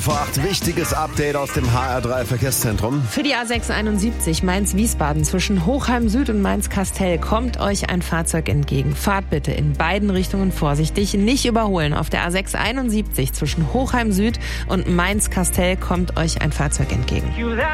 Vor 8 wichtiges Update aus dem HR3 Verkehrszentrum. Für die A671 Mainz-Wiesbaden zwischen Hochheim Süd und Mainz-Kastel kommt euch ein Fahrzeug entgegen. Fahrt bitte in beiden Richtungen vorsichtig, nicht überholen. Auf der A671 zwischen Hochheim Süd und Mainz-Kastel kommt euch ein Fahrzeug entgegen.